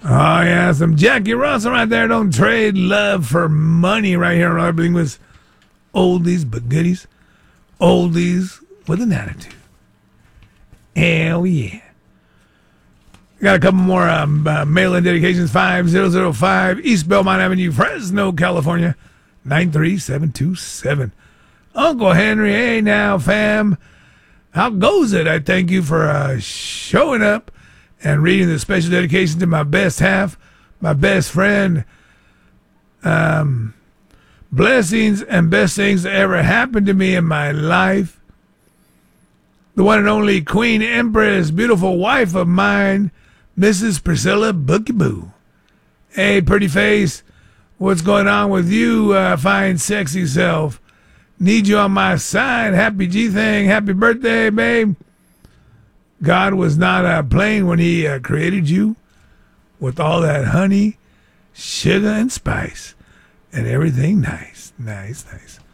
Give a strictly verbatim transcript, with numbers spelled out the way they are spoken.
Oh, yeah, some Jackie Russell right there. Don't trade love for money right here. Everything was oldies but goodies. Oldies with an attitude. Hell yeah. Got a couple more um, uh, mail-in dedications. five zero zero five East Belmont Avenue, Fresno, California, nine three seven two seven. Uncle Henry, hey now, fam. How goes it? I thank you for uh, showing up and reading the special dedication to my best half, my best friend. Um, blessings and best things that ever happened to me in my life. The one and only Queen Empress, beautiful wife of mine, Missus Priscilla Bookie Boo. Hey, pretty face, what's going on with you, uh, fine, sexy self? Need you on my side. Happy G-Thing. Happy birthday, babe. God was not uh, playing when he uh, created you with all that honey, sugar, and spice, and everything nice, nice, nice.